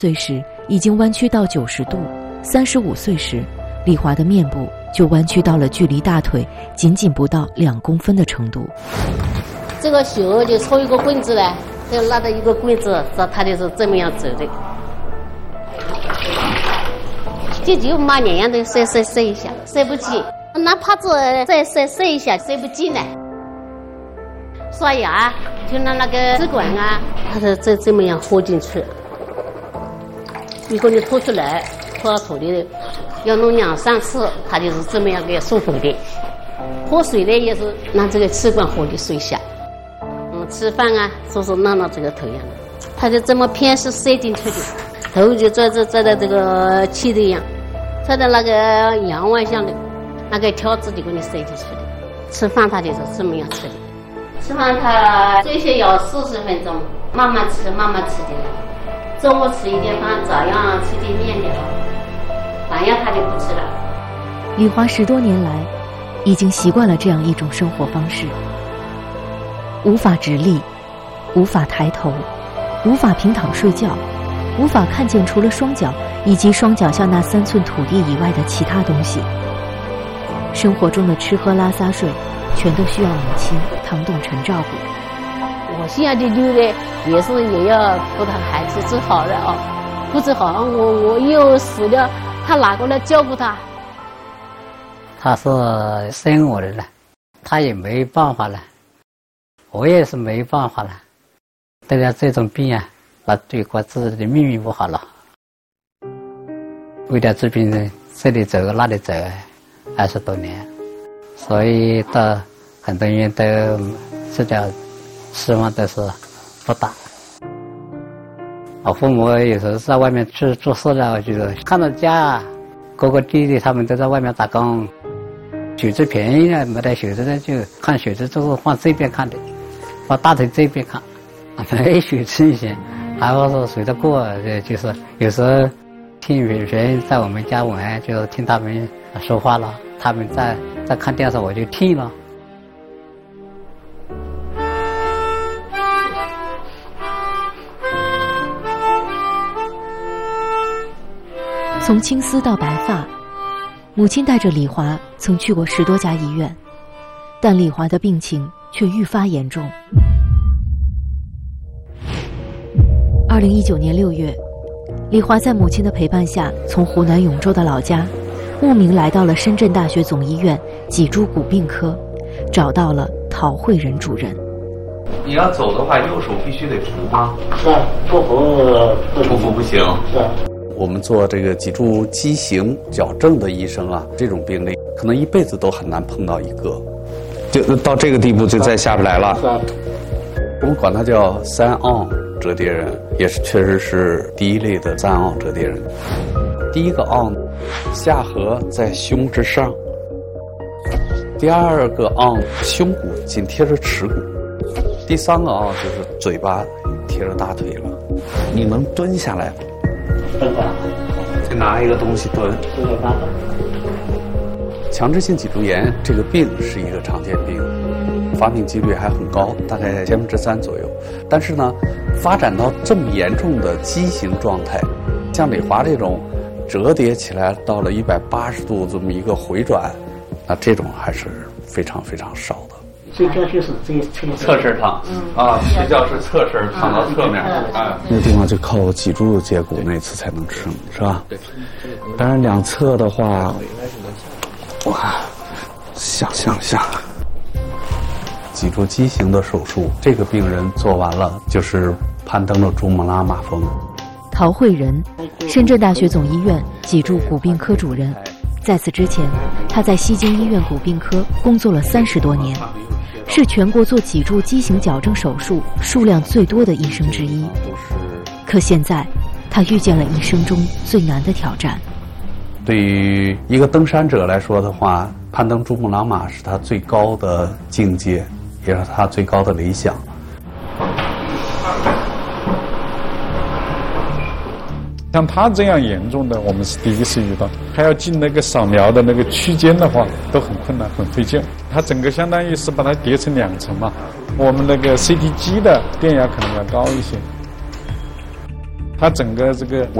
岁时已经弯曲到90度，35岁时，丽华的面部就弯曲到了距离大腿仅不到2公分的程度。 这个手就抽一个棍子呢，就拿着一个棍子，他就是这么样走的。就马两样的塞一下，塞不进，哪怕再塞一下，塞不进来。刷牙就拿那个支管啊，它是这么样喝进去。如果你拖出来，拖到土里，要弄2、3次，它就是这么样给漱口的。喝水呢也是拿这个气管喝的水下。吃饭啊，说拿这个头样的，它就这么偏是塞进去的，头就在这个气的样，在那个阳外向的，那个条子就给你塞进去的。吃饭它就是这么样吃的，吃饭它最少要40分钟，慢慢吃的。中午吃一点饭，早上吃点面条，晚上它就不吃了。 丽华10多年来，已经习惯了这样一种生活方式。无法直立，无法抬头，无法平躺睡觉，无法看见除了双脚以及双脚下那3寸土地以外的其他东西。生活中的吃喝拉撒睡，全都需要母亲唐栋晨照顾。 我现在的溜的也要把他孩子治好了啊，不治好我又死了，他哪个来照顾他？ 他是生我的了，他也没办法了。我也是没办法了，得了这种病啊，那对我自己的命运不好了。为了治病，这里走那里走，20多年，所以到很多人都治疗希望都是不大。我父母有时候在外面去做事了，我就是看到家哥哥弟弟他们都在外面打工，手机便宜了，没得手机的就看手机，就是往这边看的。往大腿这边看，没血清醒，还不是睡得过，就是有时候听别人在我们家玩，就听他们说话了，他们在看电视，我就听了。 从青丝到白发，母亲带着丽华曾去过10多家医院，但丽华的病情却愈发严重。2019年6月，丽华在母亲的陪伴下，从湖南永州的老家，慕名来到了深圳大学总医院脊柱骨病科，找到了陶慧仁主任。 你要走的话，右手必须得扶吗？ 是，不扶不行。 是。 我们做这个脊柱畸形矫正的医生啊，这种病例可能一辈子都很难碰到一个。 就到这个地步就再下不来了。 我们管它叫3昂折叠人，也是确实是第一类的3昂折叠人。第一个昂，下颌在胸之上；第二个昂，胸骨紧贴着耻骨；第3个昂就是嘴巴贴着大腿了。你能蹲下来？ 蹲下来。 就拿一个东西蹲。强直性脊柱炎这个病是一个常见病，发病几率还很高，大概3%左右。但是呢，发展到这么严重的畸形状态，像李华这种折叠起来到了180度这么一个回转，那这种还是非常非常少的。 睡觉就是侧身躺，睡觉是侧身躺到侧面， 那个地方就靠脊柱接骨那次才能生，是吧？对。当然两侧的话，哇，想象一下，脊柱畸形的手术，这个病人做完了就是攀登了珠穆朗玛峰。 陶慧仁，深圳大学总医院脊柱骨病科主任。在此之前，他在西京医院骨病科工作了30多年，是全国做脊柱畸形矫正手术数量最多的医生之一。可现在，他遇见了一生中最难的挑战。 对于一个登山者来说的话，攀登珠穆朗玛是他最高的境界，也是他最高的理想。 像他这样严重的，我们是第一次遇到。还要进那个扫描的那个区间的话，都很困难，很费劲。它整个相当于是把它叠成2层嘛。我们那个 CT 机的电压可能要高一些。 它整个这个